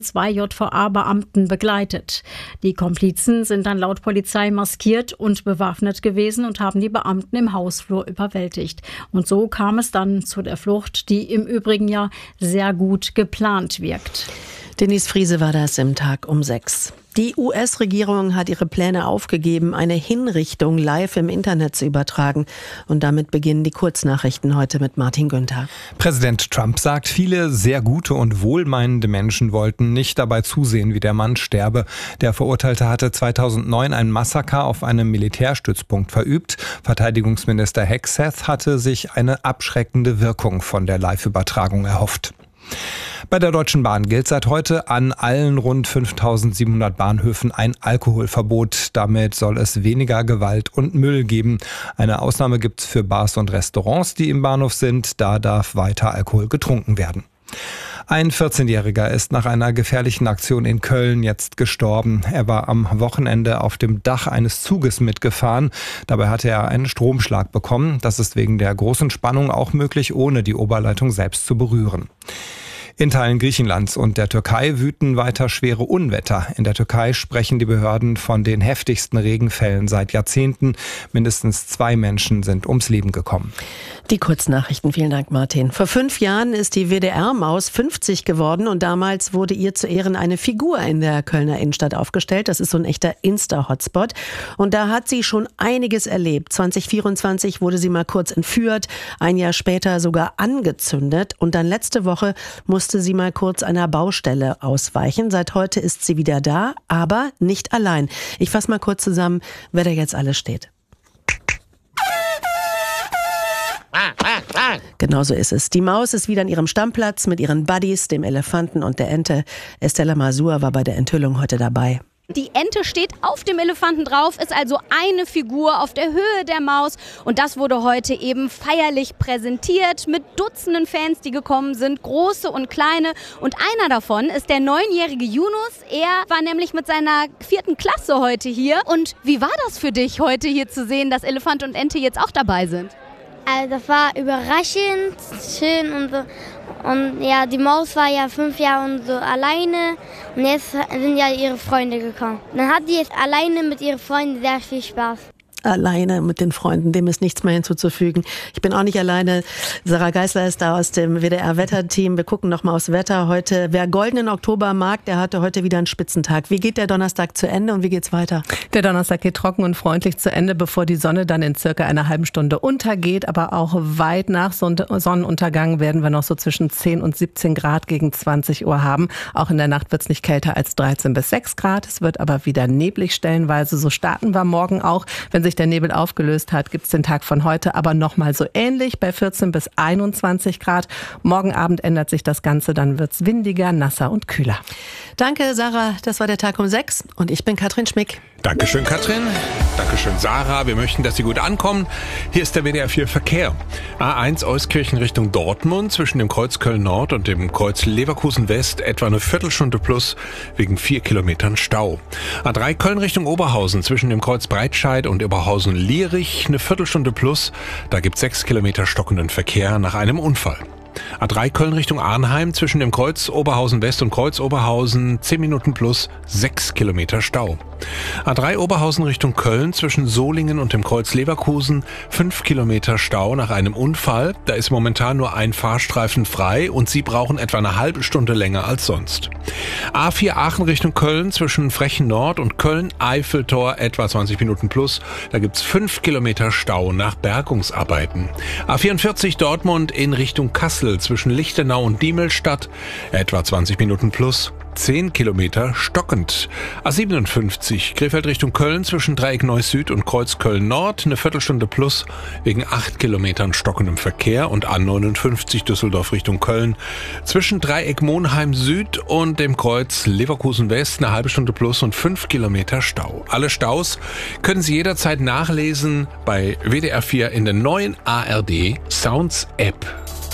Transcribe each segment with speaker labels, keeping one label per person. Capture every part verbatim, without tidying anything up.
Speaker 1: zwei J V A-Beamten begleitet. Die Komplizen sind dann laut Polizei maskiert und bewaffnet gewesen und haben die Beamten im Hausflur überwältigt. Und so kam es dann zu der Flucht, die im Übrigen ja sehr gut geplant wirkt.
Speaker 2: Denise Friese war das im Tag um sechs. Die U S-Regierung hat ihre Pläne aufgegeben, eine Hinrichtung live im Internet zu übertragen. Und damit beginnen die Kurznachrichten heute mit Martin Günther.
Speaker 3: Präsident Trump sagt, viele sehr gute und wohlmeinende Menschen wollten nicht dabei zusehen, wie der Mann sterbe. Der Verurteilte hatte zweitausendneun ein Massaker auf einem Militärstützpunkt verübt. Verteidigungsminister Hegseth hatte sich eine abschreckende Wirkung von der Live-Übertragung erhofft. Bei der Deutschen Bahn gilt seit heute an allen rund fünftausendsiebenhundert Bahnhöfen ein Alkoholverbot. Damit soll es weniger Gewalt und Müll geben. Eine Ausnahme gibt es für Bars und Restaurants, die im Bahnhof sind. Da darf weiter Alkohol getrunken werden. Ein vierzehnjähriger ist nach einer gefährlichen Aktion in Köln jetzt gestorben. Er war am Wochenende auf dem Dach eines Zuges mitgefahren. Dabei hatte er einen Stromschlag bekommen. Das ist wegen der großen Spannung auch möglich, ohne die Oberleitung selbst zu berühren. In Teilen Griechenlands und der Türkei wüten weiter schwere Unwetter. In der Türkei sprechen die Behörden von den heftigsten Regenfällen seit Jahrzehnten. Mindestens zwei Menschen sind ums Leben gekommen.
Speaker 2: Die Kurznachrichten, vielen Dank Martin. Vor fünf Jahren ist die W D R-Maus fünfzig geworden und damals wurde ihr zu Ehren eine Figur in der Kölner Innenstadt aufgestellt. Das ist so ein echter Insta-Hotspot. Und da hat sie schon einiges erlebt. zwanzig vierundzwanzig wurde sie mal kurz entführt, ein Jahr später sogar angezündet und dann letzte Woche musste sie mal kurz einer Baustelle ausweichen. Seit heute ist sie wieder da, aber nicht allein. Ich fasse mal kurz zusammen, wer da jetzt alles steht. Genau so ist es. Die Maus ist wieder an ihrem Stammplatz mit ihren Buddies, dem Elefanten und der Ente. Estella Masur war bei der Enthüllung heute dabei.
Speaker 4: Die Ente steht auf dem Elefanten drauf, ist also eine Figur auf der Höhe der Maus. Und das wurde heute eben feierlich präsentiert mit Dutzenden Fans, die gekommen sind, große und kleine. Und einer davon ist der neunjährige Yunus. Er war nämlich mit seiner vierten Klasse heute hier. Und wie war das für dich, heute hier zu sehen, dass Elefant und Ente jetzt auch dabei sind?
Speaker 5: Also das war überraschend, schön und so. Und ja, die Maus war ja fünf Jahre und so alleine und jetzt sind ja ihre Freunde gekommen. Dann hat die jetzt alleine mit ihren Freunden sehr viel Spaß.
Speaker 2: Alleine mit den Freunden, dem ist nichts mehr hinzuzufügen. Ich bin auch nicht alleine. Sarah Geisler ist da aus dem W D R-Wetterteam. Wir gucken nochmal aufs Wetter heute. Wer goldenen Oktober mag, der hatte heute wieder einen Spitzentag. Wie geht der Donnerstag zu Ende und wie geht's weiter?
Speaker 6: Der Donnerstag geht trocken und freundlich zu Ende, bevor die Sonne dann in circa einer halben Stunde untergeht. Aber auch weit nach Sonnenuntergang werden wir noch so zwischen zehn und siebzehn Grad gegen zwanzig Uhr haben. Auch in der Nacht wird es nicht kälter als dreizehn bis sechs Grad. Es wird aber wieder neblig stellenweise. So starten wir morgen auch. Wenn sich der Nebel aufgelöst hat, gibt es den Tag von heute aber nochmal so ähnlich bei vierzehn bis einundzwanzig Grad. Morgen Abend ändert sich das Ganze, dann wird es windiger, nasser und kühler.
Speaker 2: Danke, Sarah. Das war der Tag um sechs und ich bin Katrin Schmick.
Speaker 7: Dankeschön, Katrin. Dankeschön, Sarah. Wir möchten, dass Sie gut ankommen. Hier ist der W D R vier Verkehr. A eins Euskirchen Richtung Dortmund zwischen dem Kreuz Köln-Nord und dem Kreuz Leverkusen-West etwa eine Viertelstunde plus wegen vier Kilometern Stau. A drei Köln Richtung Oberhausen zwischen dem Kreuz Breitscheid und Oberhausen-Lierich eine Viertelstunde plus. Da gibt es sechs Kilometer stockenden Verkehr nach einem Unfall. A drei Köln Richtung Arnheim zwischen dem Kreuz Oberhausen West und Kreuz Oberhausen zehn Minuten plus sechs Kilometer Stau. A drei Oberhausen Richtung Köln zwischen Solingen und dem Kreuz Leverkusen fünf Kilometer Stau nach einem Unfall. Da ist momentan nur ein Fahrstreifen frei und Sie brauchen etwa eine halbe Stunde länger als sonst. A vier Aachen Richtung Köln zwischen Frechen Nord und Köln-Eiffeltor etwa zwanzig Minuten plus. Da gibt's fünf Kilometer Stau nach Bergungsarbeiten. A vierundvierzig Dortmund in Richtung Kassel zwischen Lichtenau und Diemelstadt etwa zwanzig Minuten plus. zehn Kilometer stockend. A siebenundfünfzig Krefeld Richtung Köln zwischen Dreieck Neuss Süd und Kreuz Köln Nord eine Viertelstunde plus wegen acht Kilometern stockendem Verkehr. Und A neunundfünfzig Düsseldorf Richtung Köln zwischen Dreieck Monheim Süd und dem Kreuz Leverkusen West eine halbe Stunde plus und fünf Kilometer Stau. Alle Staus können Sie jederzeit nachlesen bei W D R vier in der neuen A R D Sounds App.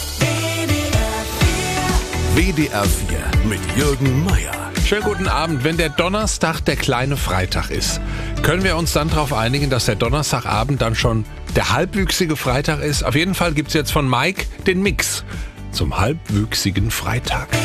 Speaker 8: W D R vier mit Jürgen Meier.
Speaker 7: Schönen guten Abend. Wenn der Donnerstag der kleine Freitag ist, können wir uns dann darauf einigen, dass der Donnerstagabend dann schon der halbwüchsige Freitag ist? Auf jeden Fall gibt es jetzt von Mike den Mix zum halbwüchsigen Freitag.